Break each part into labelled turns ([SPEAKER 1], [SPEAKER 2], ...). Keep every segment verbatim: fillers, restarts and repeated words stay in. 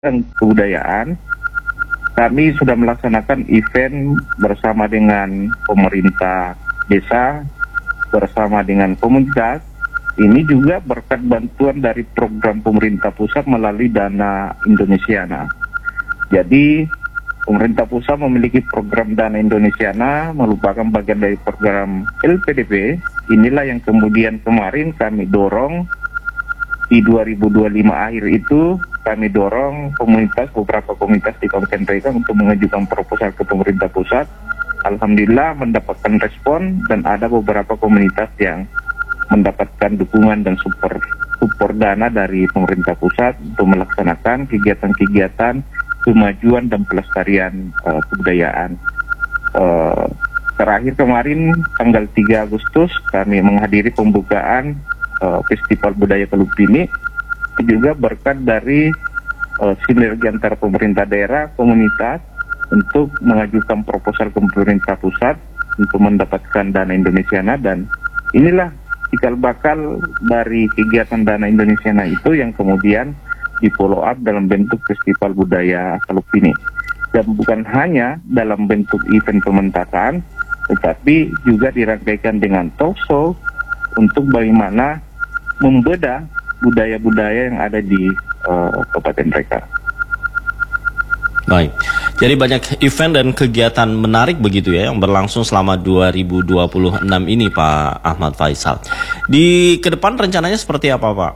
[SPEAKER 1] dan kebudayaan, kami sudah melaksanakan event bersama dengan pemerintah desa, bersama dengan komunitas. Ini juga berkat bantuan dari program pemerintah pusat melalui dana Indonesiana. Jadi pemerintah pusat memiliki program dana Indonesiana, merupakan bagian dari program L P D P. Inilah yang kemudian kemarin kami dorong di dua ribu dua puluh lima akhir itu, kami dorong komunitas, beberapa komunitas di Kabupaten Reka untuk mengajukan proposal ke pemerintah pusat. Alhamdulillah mendapatkan respon dan ada beberapa komunitas yang mendapatkan dukungan dan support, support dana dari pemerintah pusat untuk melaksanakan kegiatan-kegiatan kemajuan dan pelestarian uh, kebudayaan. Uh, terakhir kemarin tanggal tiga Agustus kami menghadiri pembukaan uh, Festival Budaya Kalupini, juga berkat dari uh, sinergi antara pemerintah daerah, komunitas untuk mengajukan proposal ke pemerintah pusat untuk mendapatkan dana Indonesiana, dan inilah cikal bakal dari kegiatan dana Indonesiana itu yang kemudian di follow up dalam bentuk Festival Budaya Kalupini. Dan bukan hanya dalam bentuk event pementasan, tetapi juga dirangkaikan dengan talk show untuk bagaimana membedah budaya-budaya yang ada di uh, Kabupaten Reka.
[SPEAKER 2] Baik, jadi banyak event dan kegiatan menarik begitu ya yang berlangsung selama dua ribu dua puluh enam ini, Pak Ahmad Faisal. Di ke depan rencananya seperti apa, Pak?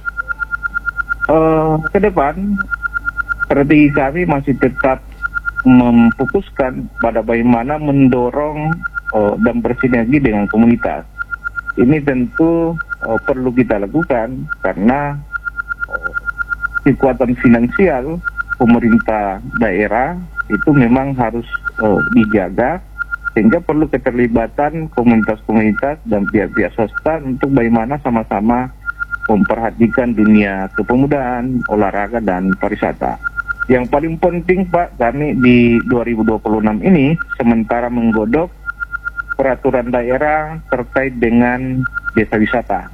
[SPEAKER 1] Uh, ke depan strategi kami masih tetap memfokuskan pada bagaimana mendorong uh, dan bersinergi dengan komunitas. Ini tentu uh, perlu kita lakukan karena uh, kekuatan finansial pemerintah daerah itu memang harus uh, dijaga, sehingga perlu keterlibatan komunitas-komunitas dan pihak-pihak swasta untuk bagaimana sama-sama memperhatikan dunia kepemudaan, olahraga, dan pariwisata. Yang paling penting, Pak, kami di dua ribu dua puluh enam ini sementara menggodok peraturan daerah terkait dengan desa wisata.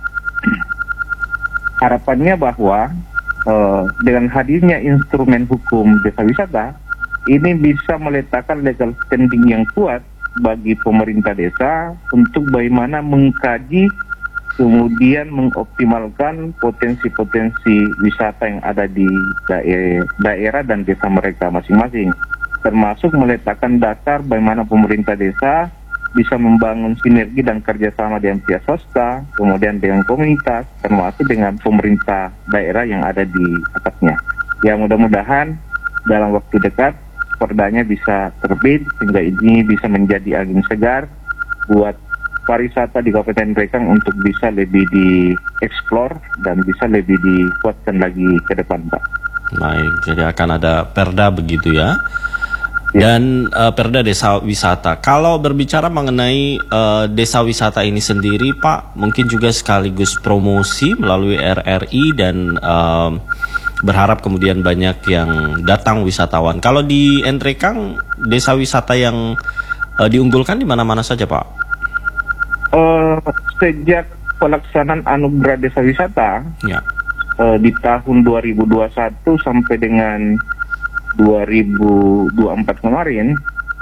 [SPEAKER 1] Harapannya bahwa uh, dengan hadirnya instrumen hukum desa wisata, ini bisa meletakkan legal standing yang kuat bagi pemerintah desa untuk bagaimana mengkaji kemudian mengoptimalkan potensi-potensi wisata yang ada di daer daerah dan desa mereka masing-masing, termasuk meletakkan dasar bagaimana pemerintah desa bisa membangun sinergi dan kerjasama dengan pihak swasta, kemudian dengan komunitas, termasuk dengan pemerintah daerah yang ada di atasnya. Ya, mudah-mudahan dalam waktu dekat perdanya bisa terbit, sehingga ini bisa menjadi angin segar buat pariwisata di Kabupaten Reka untuk bisa lebih dieksplor dan bisa lebih dikuatkan lagi ke depan, Pak.
[SPEAKER 2] Baik, jadi akan ada perda begitu ya. Dan uh, perda desa wisata. Kalau berbicara mengenai uh, desa wisata ini sendiri, Pak, mungkin juga sekaligus promosi melalui R R I dan uh, berharap kemudian banyak yang datang wisatawan. Kalau di Entrekang, desa wisata yang uh, diunggulkan di mana-mana saja, Pak?
[SPEAKER 1] Uh, sejak pelaksanaan Anugerah Desa Wisata ya. uh, di tahun dua ribu dua puluh satu sampai dengan dua ribu dua puluh empat kemarin,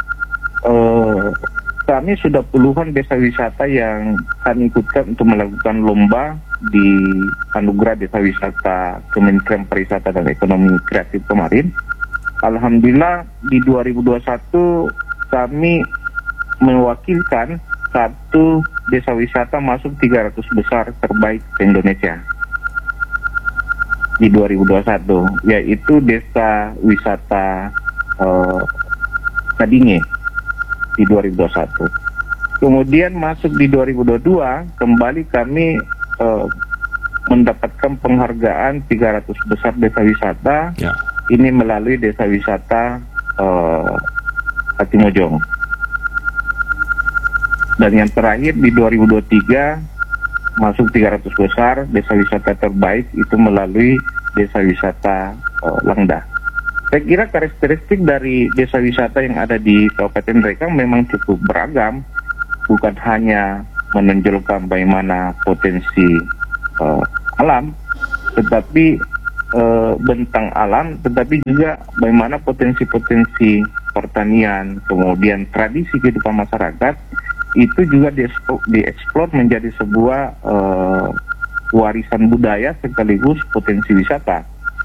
[SPEAKER 1] uh, kami sudah puluhan desa wisata yang kami ikutkan untuk melakukan lomba di Anugerah Desa Wisata Kementerian Pariwisata dan Ekonomi Kreatif kemarin. Alhamdulillah di dua ribu dua puluh satu kami mewakilkan satu desa wisata masuk tiga ratus besar terbaik di Indonesia di dua ribu dua puluh satu, yaitu desa wisata uh, Kadinge di dua ribu dua puluh satu. Kemudian masuk di dua ribu dua puluh dua, kembali kami uh, mendapatkan penghargaan tiga ratus besar desa wisata ya. Ini melalui desa wisata uh, Katimojong. Dan yang terakhir di dua ribu dua puluh tiga masuk tiga ratus besar desa wisata terbaik itu melalui desa wisata uh, Langda. Saya kira karakteristik dari desa wisata yang ada di Kabupaten Reka memang cukup beragam, bukan hanya menonjolkan bagaimana potensi uh, alam, tetapi uh, bentang alam, tetapi juga bagaimana potensi-potensi pertanian, kemudian tradisi kehidupan masyarakat itu juga dieksplor menjadi sebuah uh, warisan budaya sekaligus potensi wisata.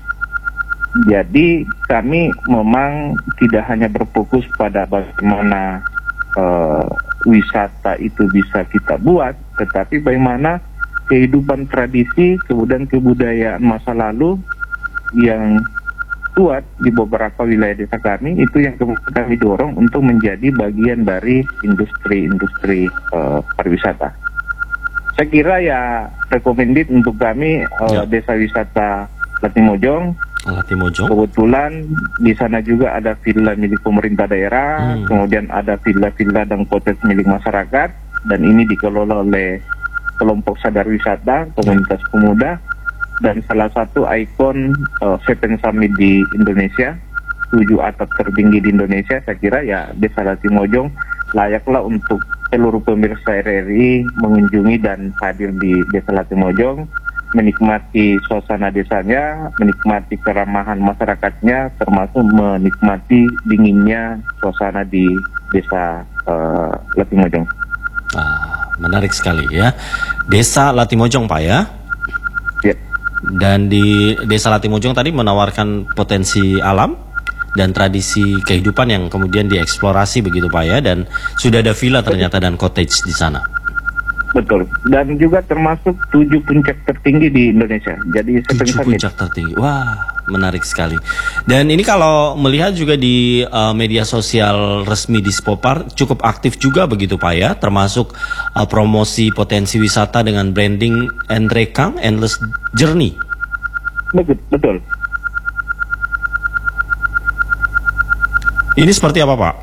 [SPEAKER 1] Jadi kami memang tidak hanya berfokus pada bagaimana uh, wisata itu bisa kita buat, tetapi bagaimana kehidupan tradisi, kemudian kebudayaan masa lalu yang kuat di beberapa wilayah desa kami, itu yang kami dorong untuk menjadi bagian dari industri-industri uh, pariwisata. Saya kira ya recommended untuk kami uh, ya. Desa wisata Latimojong.
[SPEAKER 2] Latimojong.
[SPEAKER 1] Kebetulan di sana juga ada villa milik pemerintah daerah, hmm. kemudian ada villa-villa dan cottage milik masyarakat, dan ini dikelola oleh kelompok sadar wisata, komunitas pemuda, dan salah satu ikon uh, Seven Summit di Indonesia, tujuh atap tertinggi di Indonesia. Saya kira ya Desa Latimojong layaklah untuk seluruh pemirsa R R I mengunjungi dan hadir di Desa Latimojong, menikmati suasana desanya, menikmati keramahan masyarakatnya, termasuk menikmati dinginnya suasana di Desa uh, Latimojong.
[SPEAKER 2] Ah, menarik sekali ya. Desa Latimojong, Pak ya?
[SPEAKER 1] Ya.
[SPEAKER 2] Dan di Desa Latimojong tadi menawarkan potensi alam dan tradisi kehidupan yang kemudian dieksplorasi begitu Pak ya, dan sudah ada villa ternyata dan cottage di sana.
[SPEAKER 1] Betul, dan juga termasuk tujuh puncak tertinggi di Indonesia. Jadi
[SPEAKER 2] tujuh puncak tertinggi, wah menarik sekali. Dan ini kalau melihat juga di uh, media sosial resmi di Spopar cukup aktif juga begitu Pak ya, termasuk uh, promosi potensi wisata dengan branding Endrekang Endless Journey.
[SPEAKER 1] Betul, betul.
[SPEAKER 2] Ini seperti apa Pak?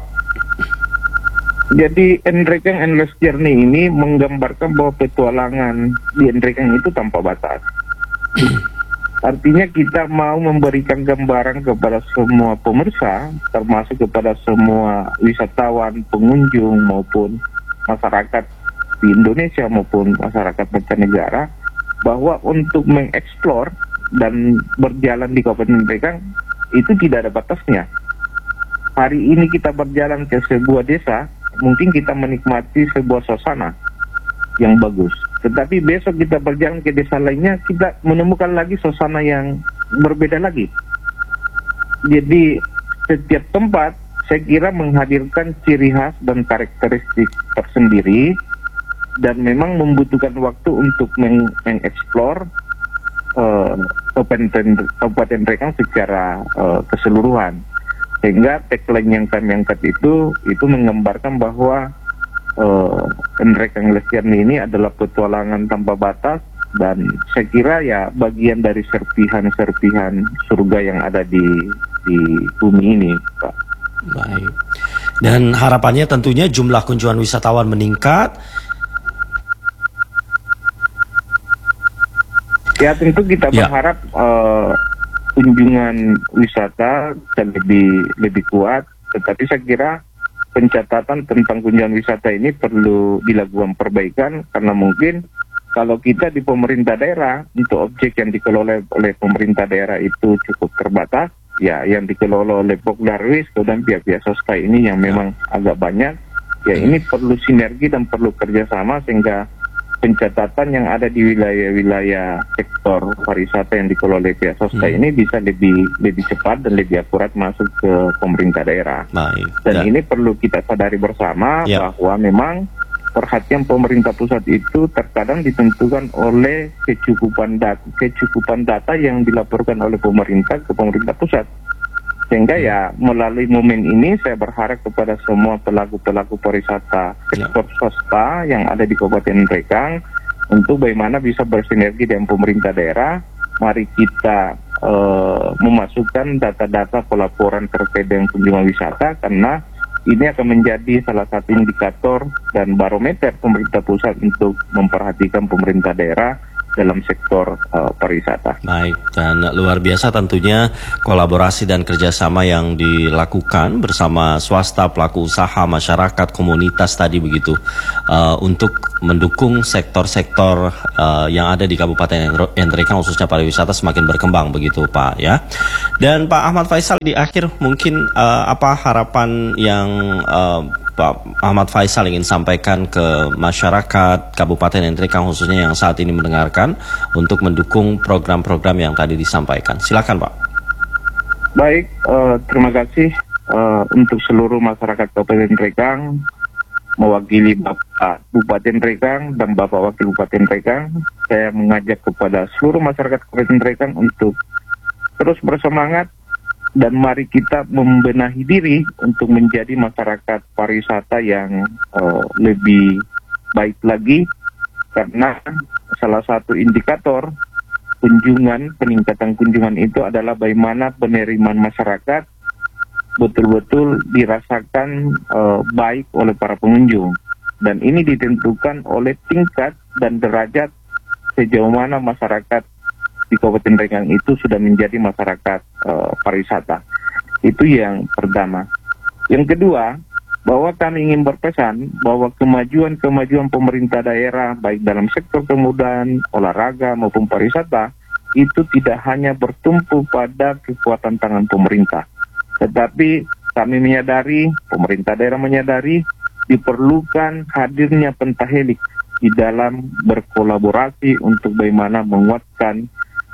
[SPEAKER 1] Jadi Endrekang Endless Journey ini menggambarkan bahwa petualangan di Endrekang itu tanpa batas. Artinya kita mau memberikan gambaran kepada semua pemirsa, termasuk kepada semua wisatawan, pengunjung maupun masyarakat di Indonesia maupun masyarakat mancanegara, bahwa untuk mengeksplor dan berjalan di Kabupaten Endrekang itu tidak ada batasnya. Hari ini kita berjalan ke sebuah desa, mungkin kita menikmati sebuah suasana yang bagus. Tetapi besok kita berjalan ke desa lainnya, kita menemukan lagi suasana yang berbeda lagi. Jadi setiap tempat saya kira menghadirkan ciri khas dan karakteristik tersendiri, dan memang membutuhkan waktu untuk meng- mengeksplor uh, Kabupaten Endrekang secara uh, keseluruhan. Sehingga tagline yang kami angkat itu itu menggambarkan bahwa uh, Endrekang Endless Journey ini adalah petualangan tanpa batas, dan saya kira ya bagian dari serpihan-serpihan surga yang ada di di bumi ini, Pak.
[SPEAKER 2] Baik. Dan harapannya tentunya jumlah kunjungan wisatawan meningkat.
[SPEAKER 1] Ya tentu kita
[SPEAKER 2] ya.
[SPEAKER 1] berharap uh, kunjungan wisata lebih lebih kuat, tetapi saya kira pencatatan tentang kunjungan wisata ini perlu dilakukan perbaikan, karena mungkin kalau kita di pemerintah daerah untuk objek yang dikelola oleh pemerintah daerah itu cukup terbatas, ya yang dikelola oleh Pokdarwis dan pihak-pihak swasta ini yang memang agak banyak, ya ini perlu sinergi dan perlu kerjasama sehingga pencatatan yang ada di wilayah-wilayah sektor pariwisata yang dikelola oleh pihak swasta hmm. ini bisa lebih lebih cepat dan lebih akurat masuk ke pemerintah daerah.
[SPEAKER 2] Baik.
[SPEAKER 1] Dan
[SPEAKER 2] ya.
[SPEAKER 1] ini perlu kita sadari bersama ya. bahwa memang perhatian pemerintah pusat itu terkadang ditentukan oleh kecukupan data, kecukupan data yang dilaporkan oleh pemerintah ke pemerintah pusat. Sehingga ya melalui momen ini saya berharap kepada semua pelaku-pelaku pariwisata sektor ya. swasta yang ada di Kabupaten Endrekang untuk bagaimana bisa bersinergi dengan pemerintah daerah. Mari kita uh, memasukkan data-data pelaporan terkait dengan kunjungan wisata, karena ini akan menjadi salah satu indikator dan barometer pemerintah pusat untuk memperhatikan pemerintah daerah dalam sektor uh, pariwisata.
[SPEAKER 2] Baik, dan luar biasa tentunya kolaborasi dan kerjasama yang dilakukan bersama swasta, pelaku usaha, masyarakat, komunitas tadi begitu uh, untuk mendukung sektor-sektor uh, yang ada di Kabupaten Nrekang khususnya pariwisata semakin berkembang begitu Pak ya. Dan Pak Ahmad Faisal di akhir mungkin uh, apa harapan yang uh, Pak Ahmad Faisal ingin sampaikan ke masyarakat Kabupaten Nrekang khususnya yang saat ini mendengarkan untuk mendukung program-program yang tadi disampaikan. Silakan Pak.
[SPEAKER 1] Baik, uh, terima kasih uh, untuk seluruh masyarakat Kabupaten Nrekang, mewakili Bapak Bupati Nrekang dan Bapak Wakil Bupati Nrekang. Saya mengajak kepada seluruh masyarakat Kabupaten Nrekang untuk terus bersemangat dan mari kita membenahi diri untuk menjadi masyarakat pariwisata yang uh, lebih baik lagi, karena salah satu indikator kunjungan, peningkatan kunjungan itu adalah bagaimana penerimaan masyarakat betul-betul dirasakan uh, baik oleh para pengunjung, dan ini ditentukan oleh tingkat dan derajat sejauh mana masyarakat di Kabupaten Nrekang itu sudah menjadi masyarakat uh, pariwisata. Itu yang pertama. Yang kedua, bahwa kami ingin berpesan bahwa kemajuan-kemajuan pemerintah daerah baik dalam sektor kemudaan, olahraga maupun pariwisata itu tidak hanya bertumpu pada kekuatan tangan pemerintah, tetapi kami menyadari, pemerintah daerah menyadari diperlukan hadirnya pentahelik di dalam berkolaborasi untuk bagaimana menguatkan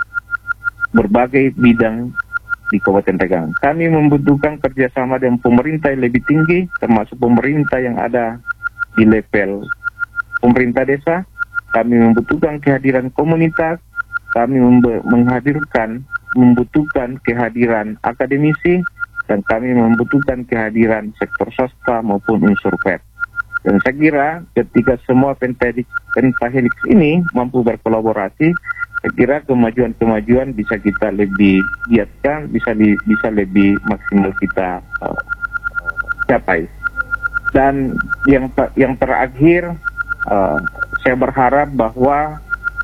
[SPEAKER 1] berbagai bidang di Kabupaten Nrekang. Kami membutuhkan kerjasama dengan pemerintah yang lebih tinggi, termasuk pemerintah yang ada di level pemerintah desa. Kami membutuhkan kehadiran komunitas, kami menghadirkan, membutuhkan kehadiran akademisi, dan kami membutuhkan kehadiran sektor swasta maupun unsur P E T. Dan saya kira ketika semua pentahelik, pentahelik ini mampu berkolaborasi, saya kira kemajuan-kemajuan bisa kita lebih giatkan, bisa di, bisa lebih maksimal kita uh, capai. Dan yang yang terakhir, uh, saya berharap bahwa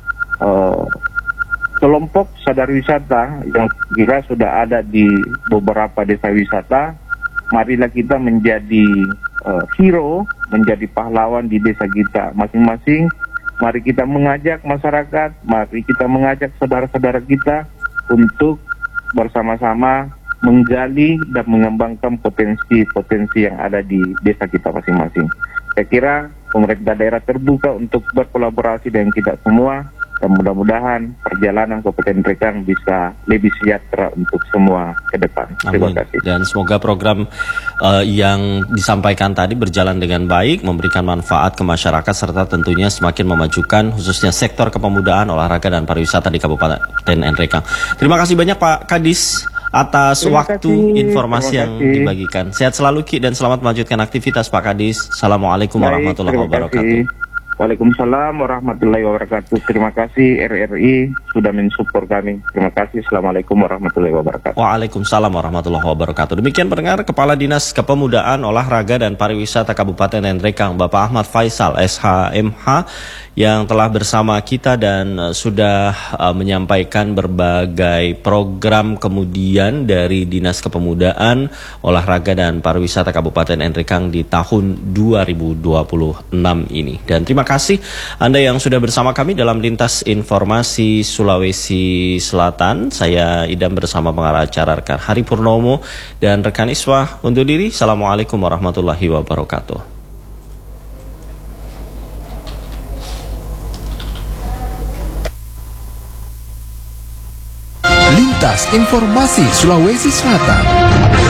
[SPEAKER 1] uh, kelompok sadar wisata yang kira sudah ada di beberapa desa wisata, marilah kita menjadi uh, hero, menjadi pahlawan di desa kita masing-masing. Mari kita mengajak masyarakat, mari kita mengajak saudara-saudara kita untuk bersama-sama menggali dan mengembangkan potensi-potensi yang ada di desa kita masing-masing. Saya kira pemerintah daerah terbuka untuk berkolaborasi dengan kita semua, dan mudah-mudahan perjalanan Kabupaten Nrekang bisa lebih sejahtera untuk semua ke depan. Terima
[SPEAKER 2] Amin.
[SPEAKER 1] kasih.
[SPEAKER 2] Dan semoga program uh, yang disampaikan tadi berjalan dengan baik, memberikan manfaat ke masyarakat, serta tentunya semakin memajukan khususnya sektor kepemudaan, olahraga, dan pariwisata di Kabupaten Nrekang. Terima kasih banyak Pak Kadis atas
[SPEAKER 1] Terima
[SPEAKER 2] waktu
[SPEAKER 1] kasih.
[SPEAKER 2] informasi
[SPEAKER 1] Terima
[SPEAKER 2] yang
[SPEAKER 1] kasih.
[SPEAKER 2] dibagikan. Sehat selalu Ki, dan selamat melanjutkan aktivitas Pak Kadis. Assalamualaikum
[SPEAKER 1] Baik,
[SPEAKER 2] warahmatullahi
[SPEAKER 1] terima
[SPEAKER 2] wabarakatuh.
[SPEAKER 1] kasih. Waalaikumsalam warahmatullahi wabarakatuh. Terima kasih R R I sudah mensupport kami. Terima kasih. Assalamualaikum warahmatullahi wabarakatuh.
[SPEAKER 2] Waalaikumsalam warahmatullahi wabarakatuh. Demikian pendengar, Kepala Dinas Kepemudaan, Olahraga, dan Pariwisata Kabupaten Nrekang, Bapak Ahmad Faisal S H M H, yang telah bersama kita dan uh, sudah uh, menyampaikan berbagai program kemudian dari Dinas Kepemudaan, Olahraga, dan Pariwisata Kabupaten Nrekang di tahun dua ribu dua puluh enam ini. Dan terima kasih Anda yang sudah bersama kami dalam Lintas Informasi Sulawesi Selatan. Saya Idam bersama pengarah acara rekan Hari Purnomo dan rekan Iswah undur diri. Assalamualaikum warahmatullahi wabarakatuh.
[SPEAKER 3] Lintas Informasi Sulawesi Selatan.